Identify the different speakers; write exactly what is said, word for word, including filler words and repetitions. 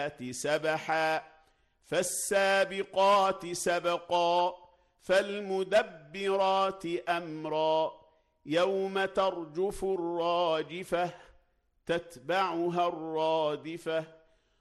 Speaker 1: السابحات سبحا فالسابقات سبقا فالمدبرات أمرا يوم ترجف الراجفة تتبعها الرادفة